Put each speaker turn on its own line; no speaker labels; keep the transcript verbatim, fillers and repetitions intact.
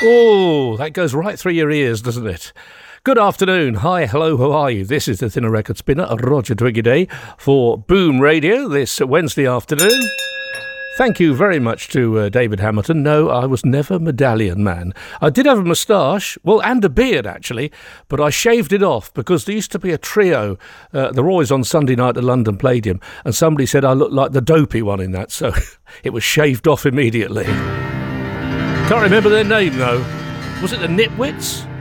Oh, that goes right through your ears, doesn't it? Good afternoon. Hi, hello, how are you? This is the Thinner Record Spinner, Roger Twiggy for Boom Radio this Wednesday afternoon. Thank you very much to uh, David Hamilton. No, I was never Medallion Man. I did have a moustache, well, and a beard, actually, but I shaved it off because there used to be a trio. Uh, they were always on Sunday night at London Palladium, and somebody said I looked like the dopey one in that, so it was shaved off immediately. Can't remember their name, though. Was it the Nitwits?